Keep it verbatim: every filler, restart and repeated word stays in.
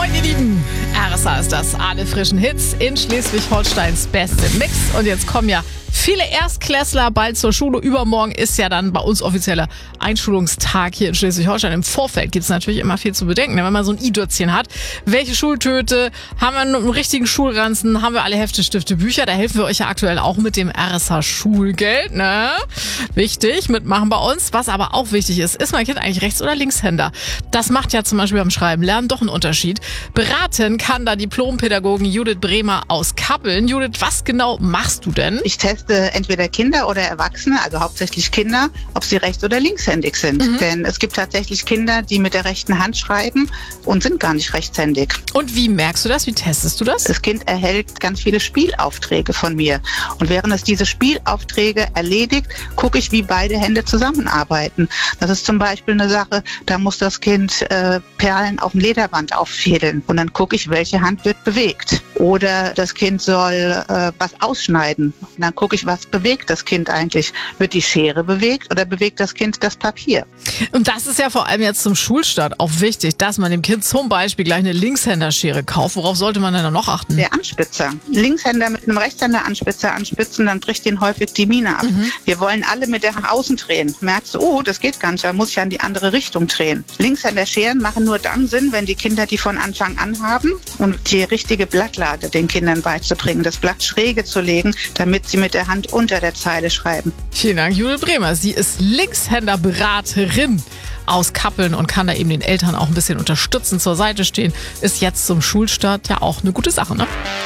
Moin, ihr Lieben. R S A ist das. Alle frischen Hits in Schleswig-Holsteins beste Mix. Und jetzt kommen ja viele Erstklässler bald zur Schule. Übermorgen ist ja dann bei uns offizieller Einschulungstag hier in Schleswig-Holstein. Im Vorfeld gibt es natürlich immer viel zu bedenken, wenn man so ein i-Dötzchen hat. Welche Schultöte? Haben wir einen richtigen Schulranzen? Haben wir alle Hefte, Stifte, Bücher? Da helfen wir euch ja aktuell auch mit dem R S A-Schulgeld, ne? Wichtig, mitmachen bei uns. Was aber auch wichtig ist, ist mein Kind eigentlich Rechts- oder Linkshänder? Das macht ja zum Beispiel beim Schreiben, Lernen doch einen Unterschied. Beraten kann da Diplompädagogin Judith Bremer aus Kappeln. Judith, was genau machst du denn? Ich teste entweder Kinder oder Erwachsene, also hauptsächlich Kinder, ob sie rechts- oder linkshändig sind. Mhm. Denn es gibt tatsächlich Kinder, die mit der rechten Hand schreiben und sind gar nicht rechtshändig. Und wie merkst du das? Wie testest du das? Das Kind erhält ganz viele Spielaufträge von mir. Und während es diese Spielaufträge erledigt, gucke ich, wie beide Hände zusammenarbeiten. Das ist zum Beispiel eine Sache, da muss das Kind äh, Perlen auf dem Lederband auffädeln. Und dann gucke ich, welche Hand wird bewegt. Oder das Kind soll äh, was ausschneiden. Und dann gucke ich, was bewegt das Kind eigentlich? Wird die Schere bewegt oder bewegt das Kind das Papier? Und das ist ja vor allem jetzt zum Schulstart auch wichtig, dass man dem Kind zum Beispiel gleich eine Linkshänderschere kauft. Worauf sollte man denn noch achten? Der Anspitzer. Linkshänder mit einem Rechtshänder-Anspitzer anspitzen, dann bricht den häufig die Mine ab. Mhm. Wir wollen alle mit der nach außen drehen. Merkst du, oh, das geht gar nicht, da muss ich ja in die andere Richtung drehen. Linkshänder-Scheren machen nur dann Sinn, wenn die Kinder die von Anfang an haben und die richtige Blattlage den Kindern beizubringen, das Blatt schräge zu legen, damit sie mit der Hand unter der Zeile schreiben. Vielen Dank, Judith Bremer. Sie ist Linkshänderberaterin aus Kappeln und kann da eben den Eltern auch ein bisschen unterstützen, zur Seite stehen. Ist jetzt zum Schulstart ja auch eine gute Sache, ne?